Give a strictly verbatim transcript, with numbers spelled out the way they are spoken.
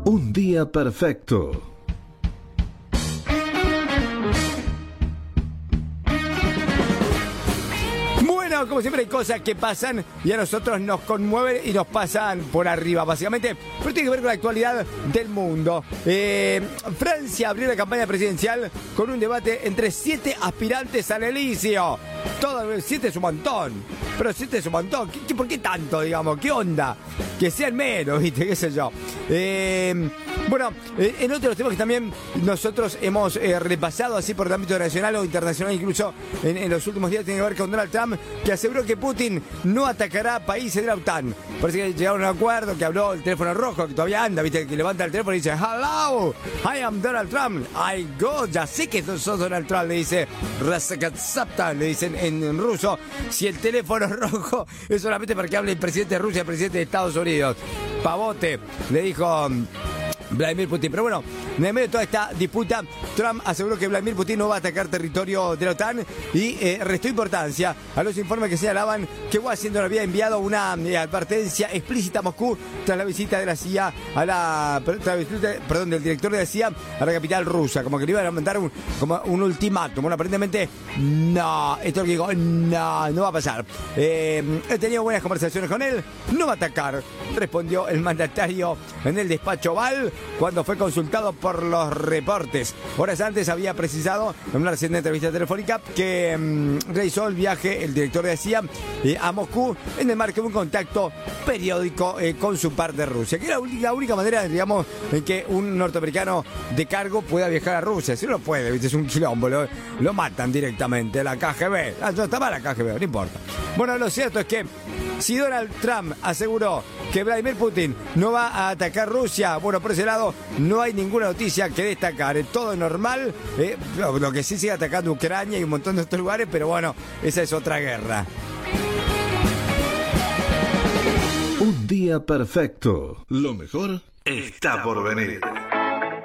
Un día perfecto. Bueno, como siempre hay cosas que pasan y a nosotros nos conmueven y nos pasan por arriba, básicamente. Pero tiene que ver con la actualidad del mundo. Eh, Francia abrió la campaña presidencial con un debate entre siete aspirantes al Elíseo. Todo, siete es un montón. Pero siete es un montón. ¿Qué, qué, ¿Por qué tanto, digamos? ¿Qué onda? Que sean menos, ¿viste? ¿Qué sé yo? Eh, bueno, eh, en otros temas que también nosotros hemos eh, repasado así por el ámbito nacional o internacional, incluso en, en los últimos días, tiene que ver con Donald Trump, que aseguró que Putin no atacará a países de la OTAN. Parece que llegaron a un acuerdo, que habló el teléfono rojo, que todavía anda, ¿viste? Que levanta el teléfono y dice, hello, I am Donald Trump, I go, ya sé que sos Donald Trump, le dice, Rasakatsapta, le dicen en, en ruso, si el teléfono rojo es solamente para que hable el presidente de Rusia, el presidente de Estados Unidos. Pavote, le dijo Vladimir Putin. Pero bueno, en medio de toda esta disputa, Trump aseguró que Vladimir Putin no va a atacar territorio de la OTAN y eh, restó importancia a los informes que señalaban que Washington había enviado una eh, advertencia explícita a Moscú tras la visita de la C I A a la, perdón, del director de la C I A a la capital rusa, como que le iban a mandar un, como un ultimátum. Bueno, aparentemente no, esto es lo que digo, no, no va a pasar. Eh, he tenido buenas conversaciones con él, no va a atacar, respondió el mandatario en el despacho Oval cuando fue consultado por los reportes. Horas antes había precisado en una reciente entrevista telefónica que mmm, realizó el viaje el director de la C I A eh, a Moscú en el marco de un contacto periódico eh, con su par de Rusia, que era la única manera, digamos, en que un norteamericano de cargo pueda viajar a Rusia. Si no lo puede, ¿viste? Es un quilombo, lo, lo matan directamente, la K G B. Ah, no estaba la K G B, no importa. Bueno, lo cierto es que si Donald Trump aseguró que Vladimir Putin no va a atacar Rusia, bueno, por ese lado no hay ninguna noticia que destacar, es todo normal, eh, lo que sí sigue atacando Ucrania y un montón de otros lugares, pero bueno, esa es otra guerra. Un día perfecto. Lo mejor está por venir.